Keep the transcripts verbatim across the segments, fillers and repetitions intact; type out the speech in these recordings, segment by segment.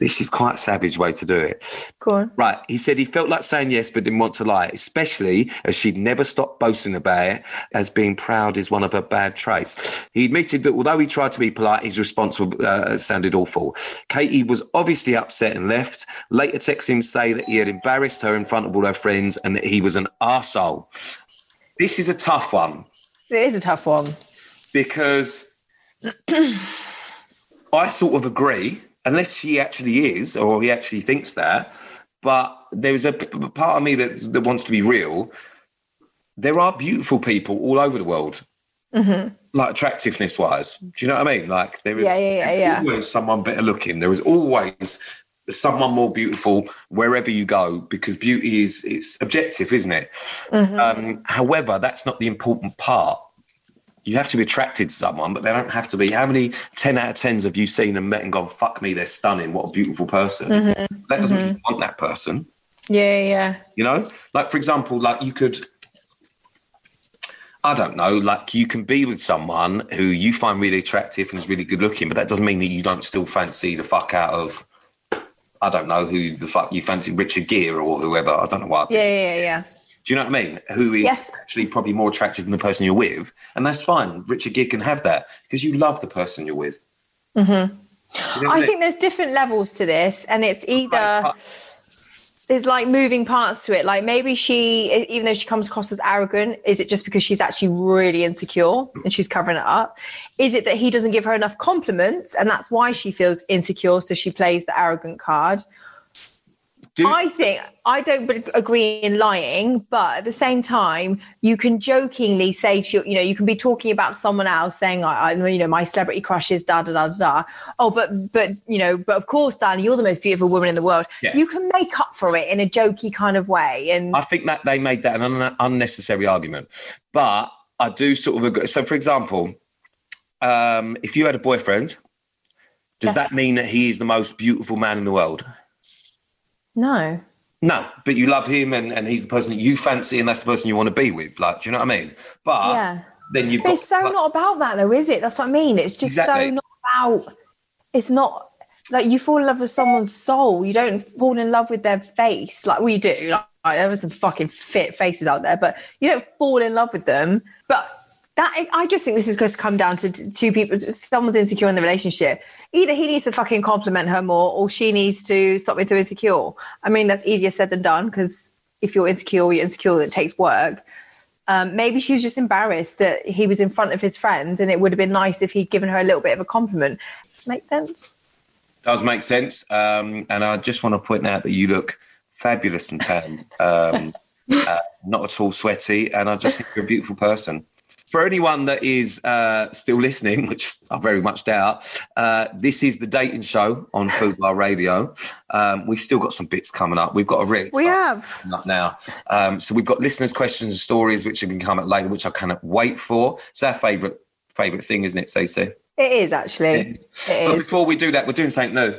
This is quite a savage way to do it. Go on. Right. He said he felt like saying yes, but didn't want to lie, especially as she'd never stopped boasting about it, as being proud is one of her bad traits. He admitted that although he tried to be polite, his response uh, sounded awful. Katie was obviously upset and left. Later texted him to say that he had embarrassed her in front of all her friends and that he was an arsehole. This is a tough one. It is a tough one. Because I sort of agree, unless she actually is, or he actually thinks that. But there's a p- part of me that, that wants to be real. There are beautiful people all over the world, mm-hmm. like attractiveness-wise. Do you know what I mean? Like there is yeah, yeah, yeah, always yeah. someone better looking. There is always someone more beautiful wherever you go, because beauty is it's objective, isn't it? Mm-hmm. Um, however, that's not the important part. You have to be attracted to someone, but they don't have to be. How many ten out of tens have you seen and met and gone, fuck me, they're stunning, what a beautiful person? Mm-hmm. That doesn't mm-hmm. mean you want that person. Yeah, yeah. You know? Like, for example, like you could, I don't know, like you can be with someone who you find really attractive and is really good looking, but that doesn't mean that you don't still fancy the fuck out of, I don't know, who the fuck you fancy, Richard Gere or whoever. I don't know what. Yeah, yeah, yeah. Do you know what I mean? Who is yes. actually probably more attractive than the person you're with. And that's fine. Richard Gere can have that because you love the person you're with. Mm-hmm. You know I I mean? think there's different levels to this, and it's either there's like moving parts to it. Like maybe she, even though she comes across as arrogant, is it just because she's actually really insecure and she's covering it up? Is it that he doesn't give her enough compliments and that's why she feels insecure, so she plays the arrogant card? Do, I think I don't agree in lying, but at the same time, you can jokingly say to you, you know, you can be talking about someone else, saying, I, I you know, my celebrity crush is da da da da. Oh, but but you know, but of course, darling, you're the most beautiful woman in the world. Yeah. You can make up for it in a jokey kind of way, and I think that they made that an un- unnecessary argument. But I do sort of agree. So, for example, um, if you had a boyfriend, does yes. that mean that he is the most beautiful man in the world? No. No, but you love him and, and he's the person that you fancy and that's the person you want to be with. Like, do you know what I mean? But yeah. then you've but got... It's so like, not about that though, is it? That's what I mean. It's just exactly. so not about... It's not... Like, you fall in love with someone's soul. You don't fall in love with their face. Like, we do. Like, there are some fucking fit faces out there, but you don't fall in love with them. But... That, I just think this is going to come down to two people. Someone's insecure in the relationship. Either he needs to fucking compliment her more or she needs to stop being so insecure. I mean, that's easier said than done because if you're insecure, you're insecure. It takes work. Um, maybe she was just embarrassed that he was in front of his friends and it would have been nice if he'd given her a little bit of a compliment. Make sense? Does make sense. Um, and I just want to point out that you look fabulous and tanned. Um, uh, not at all sweaty. And I just think you're a beautiful person. For anyone that is uh, still listening, which I very much doubt, uh, this is the dating show on Food Bar Radio. Um, we've still got some bits coming up. We've got a really we have up now. Um, so we've got listeners' questions and stories, which are going to come up later, which I cannot wait for. It's our favourite favourite thing, isn't it, Stacey? It is actually. It is. It but is. Before we do that, we're doing something new.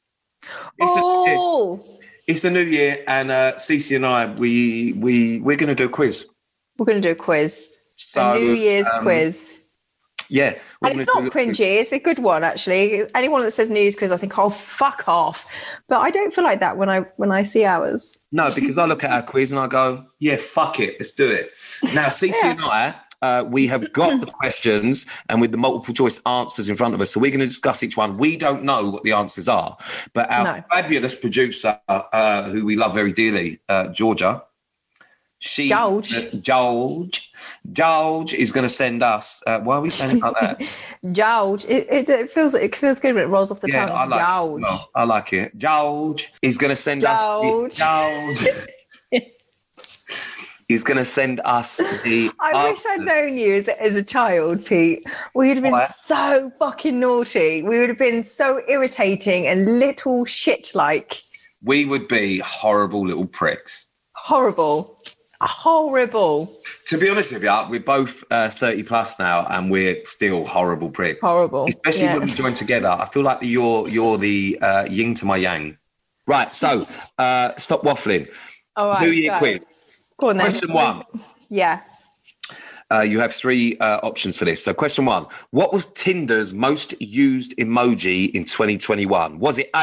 It's oh, a, it's a new year, and uh, Cece and I, we we we're going to do a quiz. We're going to do a quiz. So, a New Year's um, quiz. Yeah. And it's not cringy. It's a good one, actually. Anyone that says New Year's quiz, I think, oh, fuck off. But I don't feel like that when I when I see ours. No, because I look at our quiz and I go, yeah, fuck it. Let's do it. Now, Cece yeah. and I, uh, we have got the questions and with the multiple choice answers in front of us. So we're going to discuss each one. We don't know what the answers are. But our no. fabulous producer, uh, who we love very dearly, uh, Georgia, She, George. Uh, George. George is going to send us. Uh, why are we saying it like that? George. It, it, it feels it feels good when it rolls off the yeah, tongue. I like George. It. No, I like it. George is going to send George. us. George. He's going to send us the. I wish I'd known you as, as a child, Pete. We would have been what? so fucking naughty. We would have been so irritating and little shit-like. We would be horrible little pricks. Horrible. Horrible. To be honest with you, we're both uh, thirty plus now and we're still horrible pricks. Horrible. Especially yeah. when we join together. I feel like you're you're the uh, yin to my yang. Right, so uh, stop waffling. All right. New Year quiz. Go on then. Question one. Yeah. Uh, you have three uh, options for this. So question one, what was Tinder's most used emoji in twenty twenty-one? Was it A,